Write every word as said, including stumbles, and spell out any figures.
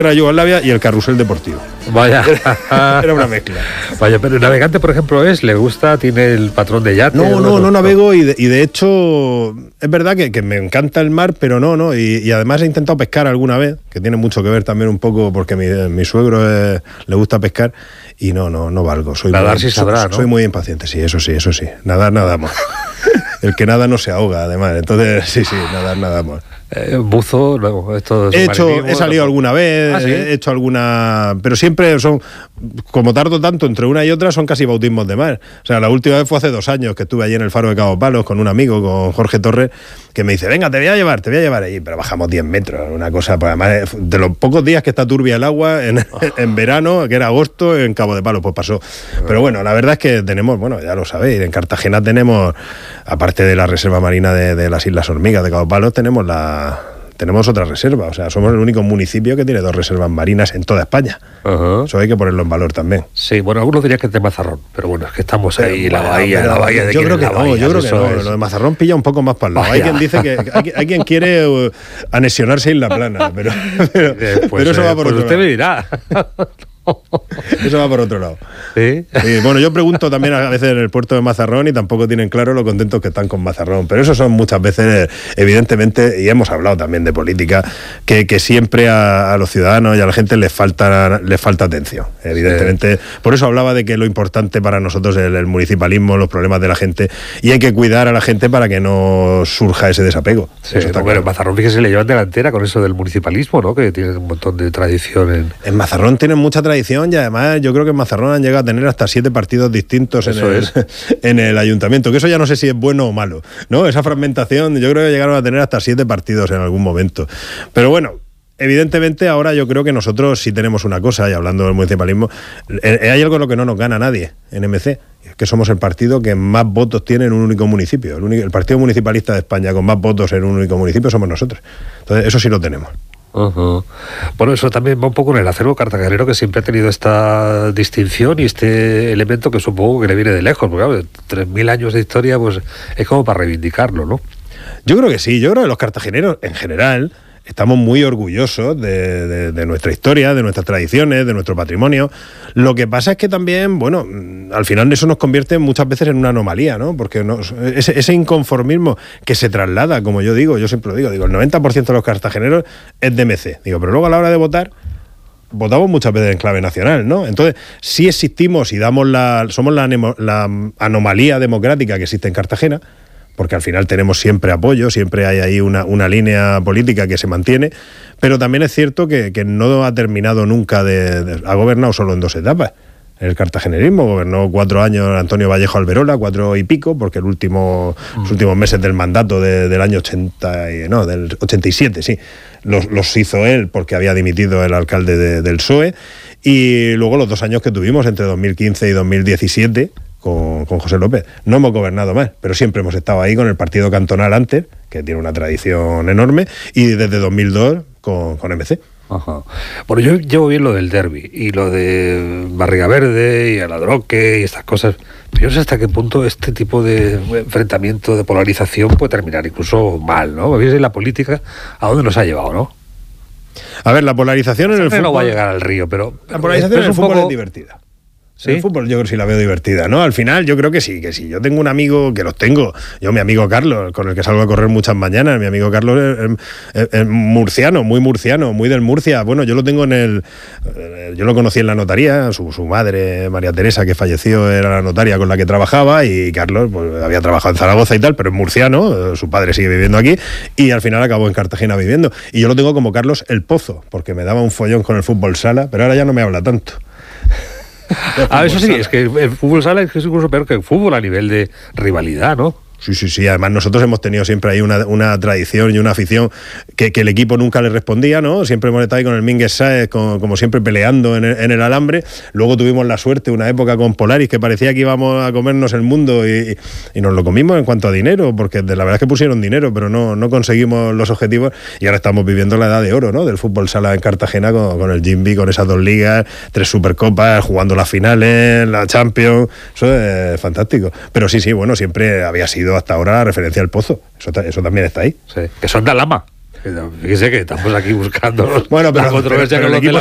Era Yugoslavia y el carrusel deportivo. Vaya. Era una mezcla. Vaya, pero el navegante, por ejemplo, es, le gusta, tiene el patrón de yate. No, no, no navego y de, y de hecho es verdad que, que me encanta el mar, pero no, no. Y, y además he intentado pescar alguna vez, que tiene mucho que ver también un poco porque mi, mi suegro es, le gusta pescar y no, no, no valgo. Soy Nadar muy, sí sabrá, soy, ¿no? Soy muy impaciente, sí, eso sí, eso sí. Nadar, nadamos. El que nada no se ahoga, además. Entonces, sí, sí, nadar, nadamos. Eh, buzo, luego, esto he hecho, he salido ¿no? alguna vez, ¿Ah, sí? he hecho alguna, pero siempre son, como tardo tanto entre una y otra, son casi bautismos de mar. O sea, la última vez fue hace dos años que estuve allí en el Faro de Cabo Palos con un amigo, con Jorge Torres, que me dice, venga, te voy a llevar, te voy a llevar allí, pero bajamos diez metros, una cosa, pues además de los pocos días que está turbia el agua en, en verano, que era agosto, en Cabo de Palos, pues pasó. Pero bueno, la verdad es que tenemos, bueno, ya lo sabéis, en Cartagena tenemos, aparte de la reserva marina de, de las Islas Hormigas de Cabo Palos, tenemos la tenemos otra reserva, o sea, somos el único municipio que tiene dos reservas marinas en toda España. Uh-huh. Eso hay que ponerlo en valor también. Sí, bueno, algunos dirían que es de Mazarrón, pero bueno, es que estamos ahí en la bahía, la bahía de Yo creo que no, bahía, yo creo que no, es... lo de Mazarrón pilla un poco más para el lado. Hay quien dice que, hay, hay quien quiere uh, anexionarse Isla Plana, pero, pero, eh, pues, pero eso eh, va por pues otro usted lado. me dirá. Eso va por otro lado. ¿Sí? Sí, bueno, yo pregunto también a veces en el puerto de Mazarrón y tampoco tienen claro lo contentos que están con Mazarrón, pero eso son muchas veces, evidentemente, y hemos hablado también de política, que, que siempre a, a los ciudadanos y a la gente les falta, les falta atención, evidentemente. Sí. Por eso hablaba de que lo importante para nosotros es el, el municipalismo, los problemas de la gente, y hay que cuidar a la gente para que no surja ese desapego. Sí, eso está bueno, claro. En Mazarrón, fíjese, le llevan delantera con eso del municipalismo, ¿no? Que tiene un montón de tradición. En, en Mazarrón tienen mucha tradición y además yo creo que en Mazarrón han llegado a tener hasta siete partidos distintos en el, en el ayuntamiento, que eso ya no sé si es bueno o malo, ¿no? Esa fragmentación, yo creo que llegaron a tener hasta siete partidos en algún momento. Pero bueno, evidentemente ahora yo creo que nosotros sí tenemos una cosa, y hablando del municipalismo, hay algo en lo que no nos gana nadie en M C, que somos el partido que más votos tiene en un único municipio. El, único, el partido municipalista de España con más votos en un único municipio somos nosotros. Entonces eso sí lo tenemos. Uh-huh. Bueno, eso también va un poco en el acervo cartagenero, que siempre ha tenido esta distinción y este elemento que supongo que le viene de lejos, porque claro, tres mil años de historia, pues es como para reivindicarlo, ¿no? Yo creo que sí, yo creo que los cartageneros en general estamos muy orgullosos de, de, de nuestra historia, de nuestras tradiciones, de nuestro patrimonio. Lo que pasa es que también, bueno, al final eso nos convierte muchas veces en una anomalía, ¿no? Porque nos, ese, ese inconformismo que se traslada, como yo digo, yo siempre lo digo, digo, el noventa por ciento de los cartageneros es de M C. Digo, pero luego a la hora de votar, votamos muchas veces en clave nacional, ¿no? Entonces, sí existimos y damos la, somos la, la anomalía democrática que existe en Cartagena, porque al final tenemos siempre apoyo, siempre hay ahí una, una línea política que se mantiene, pero también es cierto que, que no ha terminado nunca de, de... ha gobernado solo en dos etapas. El cartagenerismo gobernó cuatro años Antonio Vallejo Alberola, cuatro y pico, porque el último, mm. los últimos meses del mandato de, del año ochenta, no, del ochenta y siete, sí, los, los hizo él porque había dimitido el alcalde de, del P S O E, y luego los dos años que tuvimos entre dos mil quince y dos mil diecisiete, Con, con José López. No hemos gobernado más, pero siempre hemos estado ahí con el partido cantonal antes, que tiene una tradición enorme, y desde dos mil dos con, con M C. Ajá. Bueno, yo llevo bien lo del derbi y lo de Barriga Verde y Aladroque y estas cosas, pero yo no sé hasta qué punto este tipo de enfrentamiento, de polarización puede terminar incluso mal, ¿no? Veis la política a dónde nos ha llevado, ¿no? A ver, la polarización en el fútbol... no va a llegar al río, pero... La polarización en el fútbol poco... es divertida. ¿Sí? El fútbol yo creo que sí la veo divertida, ¿no? Al final yo creo que sí, que sí. Yo tengo un amigo, que los tengo, yo mi amigo Carlos, con el que salgo a correr muchas mañanas, mi amigo Carlos es, es, es murciano, muy murciano, muy del Murcia. Bueno, yo lo tengo en el... Yo lo conocí en la notaría, su, su madre, María Teresa, que falleció, era la notaria con la que trabajaba, y Carlos pues, había trabajado en Zaragoza y tal, pero es murciano, su padre sigue viviendo aquí, y al final acabó en Cartagena viviendo. Y yo lo tengo como Carlos el Pozo, porque me daba un follón con el fútbol sala, pero ahora ya no me habla tanto. Ah, eso sí, sala. Es que el fútbol sala es incluso peor que el fútbol a nivel de rivalidad, ¿no? Sí, sí, sí. Además nosotros hemos tenido siempre ahí una, una tradición y una afición que, que el equipo nunca le respondía, ¿no? Siempre hemos estado ahí con el Mingues Sáez, con, como siempre peleando en el, en el alambre. Luego tuvimos la suerte, una época con Polaris, que parecía que íbamos a comernos el mundo y, y nos lo comimos en cuanto a dinero, porque de la verdad es que pusieron dinero, pero no, no conseguimos los objetivos, y ahora estamos viviendo la edad de oro, ¿no? Del fútbol sala en Cartagena con, con el Jimby, con esas dos ligas, tres supercopas, jugando las finales, la Champions. Eso es fantástico. Pero sí, sí, bueno, siempre había sido hasta ahora la referencia al Pozo. Eso, eso también está ahí. Sí, que son de Alhama. Fíjese que estamos aquí buscando bueno, pero, la controversia pero, pero con el los equipo